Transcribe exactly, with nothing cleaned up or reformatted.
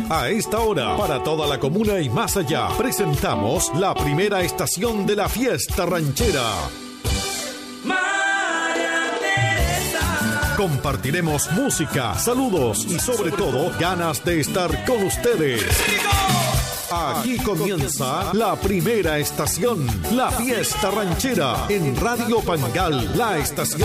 A esta hora, para toda la comuna y más allá, presentamos la primera estación de la fiesta ranchera. Compartiremos música, saludos y sobre todo ganas de estar con ustedes. Aquí comienza la primera estación, la fiesta ranchera en Radio Pangal, la estación